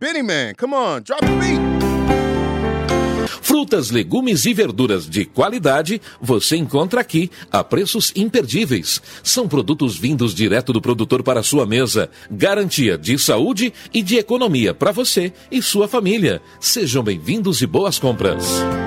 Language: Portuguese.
Benny Man. Come on, drop the beat. Frutas, legumes e verduras de qualidade você encontra aqui a preços imperdíveis. São produtos vindos direto do produtor para a sua mesa. Garantia de saúde e de economia para você e sua família. Sejam bem-vindos e boas compras.